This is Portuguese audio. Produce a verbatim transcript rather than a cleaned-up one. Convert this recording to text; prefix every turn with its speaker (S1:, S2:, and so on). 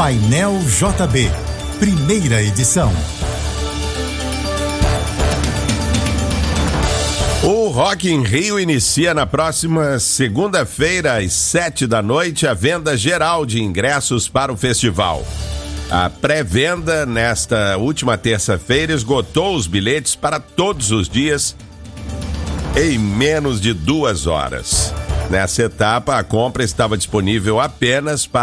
S1: Painel J B, primeira edição.
S2: O Rock in Rio inicia na próxima segunda-feira, às sete da noite, a venda geral de ingressos para o festival. A pré-venda nesta última terça-feira esgotou os bilhetes para todos os dias em menos de duas horas. Nessa etapa, a compra estava disponível apenas para